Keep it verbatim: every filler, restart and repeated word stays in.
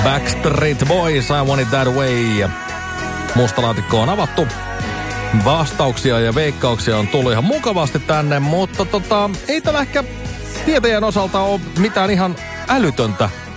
Backstreet Boys, I Want It That Way. Mustalaatikko on avattu. Vastauksia ja veikkauksia on tullut ihan mukavasti tänne, mutta tota, ei tällä ehkä tieteen osalta ole mitään ihan älytöntä